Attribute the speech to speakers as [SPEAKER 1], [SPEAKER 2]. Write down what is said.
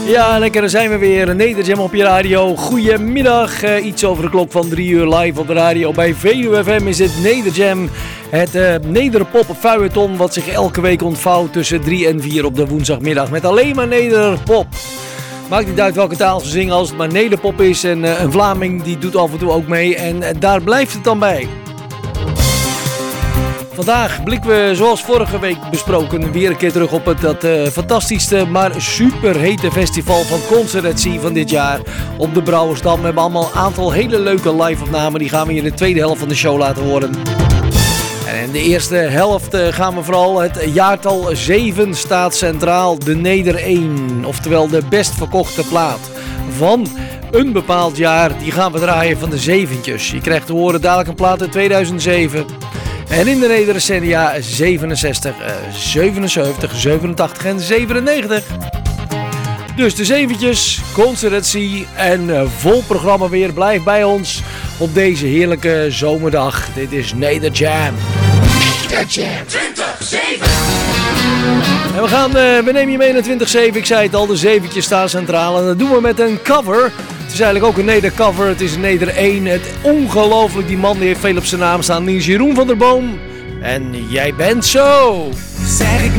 [SPEAKER 1] Ja, lekker, dan zijn we weer. Nederjam op je radio. Goedemiddag. Iets over de klok van 3 uur live op de radio. Bij Veluwe FM is het Nederjam. Het nederpop feuilleton wat zich elke week ontvouwt tussen 3 en 4 op de woensdagmiddag. Met alleen maar nederpop. Maakt niet uit welke taal ze zingen als het maar nederpop is. En een Vlaming die doet af en toe ook mee. En daar blijft het dan bij. Vandaag blikken we, zoals vorige week besproken, weer een keer terug op dat fantastische, maar superhete festival van Concertatie van dit jaar op de Brouwersdam. We hebben allemaal een aantal hele leuke live-opnamen, die gaan we in de tweede helft van de show laten horen. En in de eerste helft gaan we vooral het jaartal 7 staat centraal, de Neder 1, oftewel de best verkochte plaat van een bepaald jaar. Die gaan we draaien van de zeventjes. Je krijgt te horen dadelijk een plaat uit 2007. En in de nederdecennia 67, 77, 87 en 97. Dus de zeventjes, Concertatie en vol programma weer. Blijf bij ons op deze heerlijke zomerdag. Dit is Nederjam. Nederjam 20-7. En we nemen je mee naar 20-7. Ik zei het al, de zeventjes staan centraal. En dat doen we met een cover. Het is eigenlijk ook een nedercover. Het is een neder 1. Het ongelooflijk, die man die heeft veel op zijn naam staan. Die is Jeroen van der Boom. En jij bent zo. Zeg ik